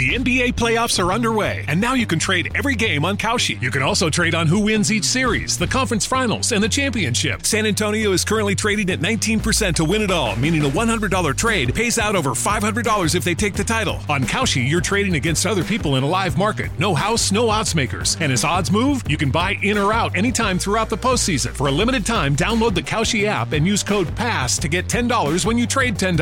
The NBA playoffs are underway, and now you can trade every game on Kalshi. You can also trade on who wins each series, the conference finals, and the championship. San Antonio is currently trading at 19% to win it all, meaning a $100 trade pays out over $500 if they take the title. On Kalshi, you're trading against other people in a live market. No house, no odds makers. And as odds move, you can buy in or out anytime throughout the postseason. For a limited time, download the Kalshi app and use code PASS to get $10 when you trade $10.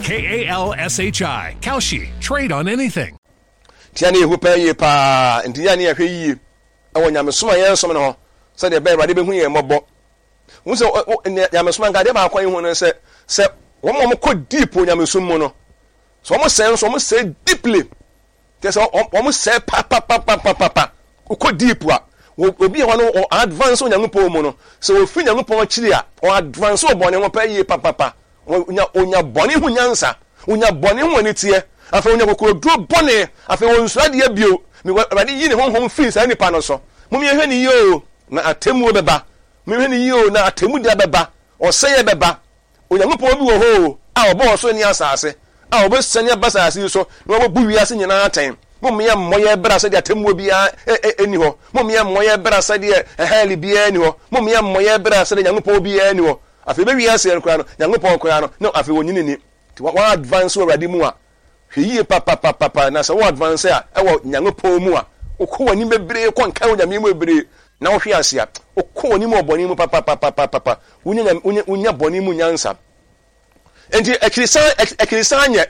KALSHI. Kalshi. Trade on anything. Tiani who pay ye pa, and Tiani a ye. I want Yamasuma Yansom, said the bear, I didn't hear more. Once Yamasman got ever acquainted when I said, one more quite deep when Yamasumono. So almost say deeply. There's almost say papa, who quite deep. Will be one or advance on Yamupo mono. So if we Yamupo Chilia or advance on Bonnie will pay ye papa. On your bonnie who answer, on your bonnie when it's here. I found you could do bonnie. I found ready a view. Me ready in home fees any panoso. Mummy Henny yo, na a temu beba. Mummy yo, na a temu de beba. Or say a beba. When you put ho, our boss on your sassy. Our best send your bassas so no booyas in your time. Mummy and Moya Brass said that Temu be anyhow. Mummy and Moya Brass said a hally be anyhow. Mummy and Moya Brass said young po be anyhow. I feel very yes, young po crano. No, I feel you need to what advance already more. He papa, and as a what advance there, I want young po more. O ko ni be break on count and me break. Now she has ya. O ko ni more bonimu papa. Unya bonimu yansa. And he actually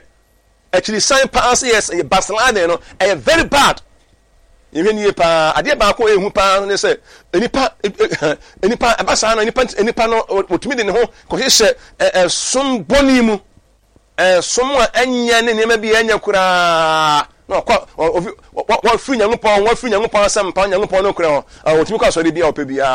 sign pass yes, Barcelona, no, very bad. Even ye pa, I did back away who pa, and they say, any pa, Bassano, any panel, what me in the home, because he said, some bonimu, someone, and maybe any kura. No, what free young upon some pound young upon no crown, what you call so be up,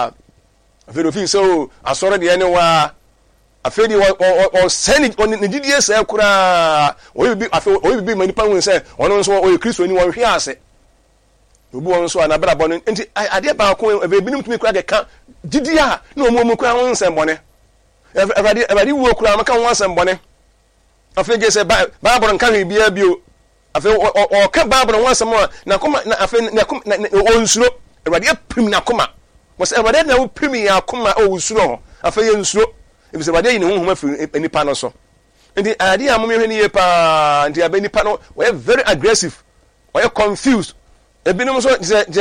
very few so, I saw the anywhere. I feel you or send it on the DDS Kura, or will be many pounds say, one also or Chris when you want here say. You born so another bonnet, and I did about going a baby to me crack a car. Didia, no more crowns and bonnet. Everybody walk around, I can't want some bonnet. I feel just a Barbara and carry be a view. I feel or come Barbara once more. Now come, I feel old slow, everybody up prim Nakuma. Was ever then no premier come my old slow. I feel slow. If it's a day in whom any panel so. And the idea of me pa and the Abeni panel were very aggressive, were confused. A binomoso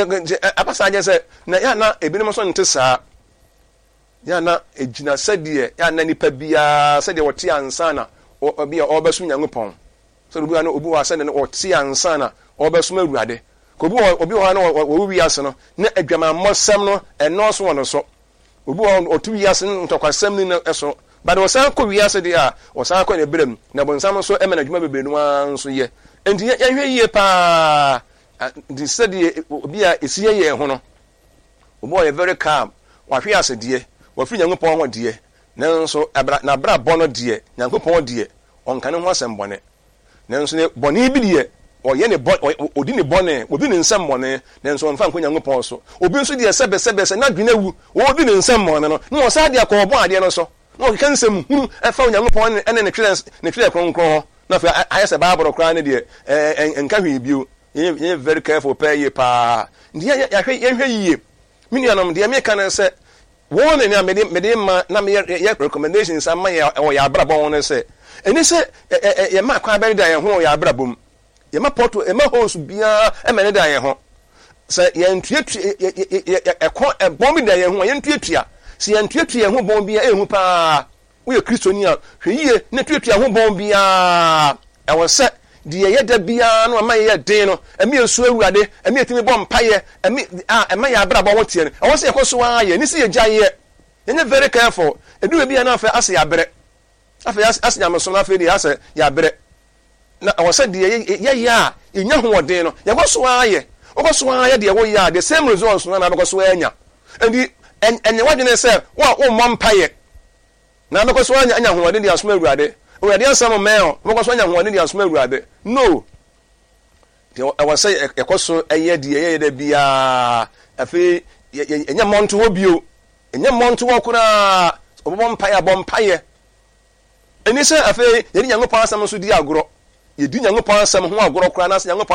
a passage said, Nayana, a binomoson to sa. Yana, a gina said, dear, Yanani Pebia said they were Tia and Sana, or be or Bessun young upon. So we are no Ubu sending or Tia and Sana, or Bessun Rade. Kobu or Obuano or Ubi Asano, ne a grammar more semno and no one or so. Or 2 years in to assembling so, but was Uncle Yasadia or Sanko a brim, never some so eminent maybe one so ye. And ye pa the study be a sea hono. Boy, very calm. What we are said, dear, what free young upon one dear. Now so na bra bonnet dear, young upon dear, on canon was and bonnet. Now so bonnie be dear. Or any bot or didn't bonnet, or didn't some money, then so on Frank young apostle. Or being so dear Sebes and not Guinea, or didn't some money, no, Sadia call Bodia so. No, you can say who I found young upon and then the clear crown call. Nothing, I asked a barber of crying dear, and carry you. You're very careful, pay ye pa. Dear, I hear ye. Minianum, the American said, warning, I made him, not recommendations, I may or your brabon say. And they said, a mark quite very die and who your brabum. Yama porto e ma hosu bia e mene da ye ho se ye ntuatu e bombi da ye ho ye ntuatua se ye ntuatu ye ho bombi e hu pa wo ye kristoni a hweye na tuatu ye ho bombi a e wo se de ye da bia no ma ye den no e me esu awurade e me etimi bom paye e ma ya abra bo wote ne e wo se yekoso a ye ni se ye gya ye ye very careful e du bia na afa ase ya bere afa ase nyameso na afa di ase ya bere na I was said yeah inya ho den no ye go so aye o go so aye de wo ya the same results na go so anya and wadene say wo mom paye na go so anya ho den de asoma awurade awurade ansam me o go so anya ho den de asoma awurade no I was say ye go so aye de ye de bia afi enya monto wo bio enya monto wo kura obom paye eni say afi ye nyango pa asam so di agoro ye di nyango pa asam ho agoro kura na se nyango